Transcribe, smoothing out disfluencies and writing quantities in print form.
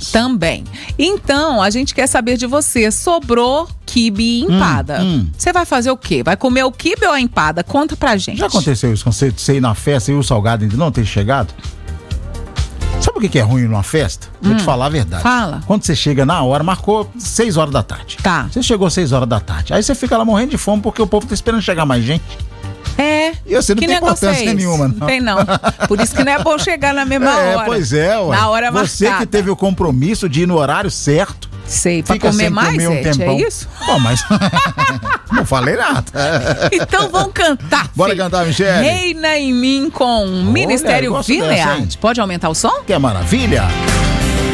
nós. Também. Então, a gente quer saber de você. Sobrou quibe e empada. Você vai fazer o quê? Vai comer o quibe ou a empada? Conta pra gente. Já aconteceu isso com você ir na festa e o salgado ainda não ter chegado? Sabe o que é ruim numa festa? Vou te falar a verdade. Fala. Quando você chega na hora, marcou 6 horas da tarde. Tá. Você chegou 6 horas da tarde. Aí você fica lá morrendo de fome porque o povo tá esperando chegar mais gente. É. E você não Que tem negócio importância é esse? nenhuma, não. Tem não. Por isso que não é bom chegar na mesma hora. Pois é, ué. Na hora marcada. Você que teve o compromisso de ir no horário certo. Sei, pra fica comer sem mais, comer um Zete, tempão. é isso? Bom, mas não falei nada. Então vamos cantar, Bora filho. cantar, Michele. Reina em mim com Ministério eu gosto dessa, Vilead. hein? Pode aumentar o som? Que maravilha.